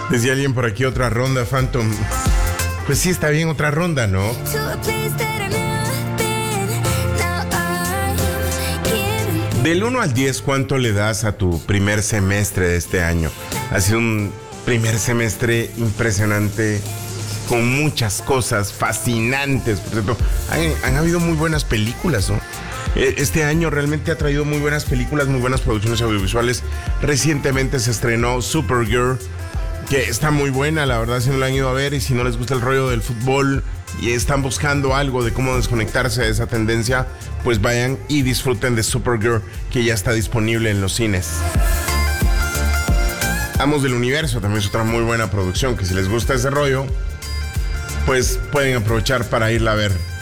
Decía alguien por aquí, otra ronda, Phantom. Pues sí, está bien, otra ronda, ¿no? Del 1 al 10, ¿cuánto le das a tu primer semestre de este año? Ha sido un primer semestre impresionante, con muchas cosas fascinantes. Por cierto, han habido muy buenas películas, ¿no? Este año realmente ha traído muy buenas películas, muy buenas producciones audiovisuales. Recientemente se estrenó Supergirl, que está muy buena, la verdad, si no la han ido a ver y si no les gusta el rollo del fútbol y están buscando algo de cómo desconectarse de esa tendencia, pues vayan y disfruten de Supergirl, que ya está disponible en los cines. Amos del Universo también es otra muy buena producción, que si les gusta ese rollo, pues pueden aprovechar para irla a ver.